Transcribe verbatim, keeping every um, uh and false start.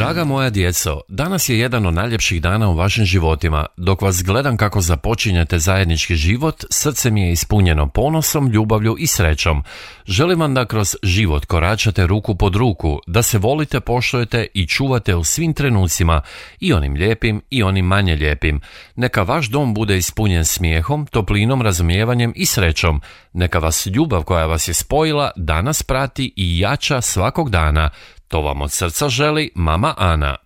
Draga moja djeco, danas je jedan od najljepših dana u vašim životima. Dok vas gledam kako započinjete zajednički život, srce mi je ispunjeno ponosom, ljubavlju i srećom. Želim vam da kroz život koračate ruku pod ruku, da se volite, poštujete i čuvate u svim trenucima, i onim lijepim i onim manje lijepim. Neka vaš dom bude ispunjen smijehom, toplinom, razumijevanjem i srećom. Neka vas ljubav koja vas je spojila danas prati i jača svakog dana. To vam od srca želi mama Ana.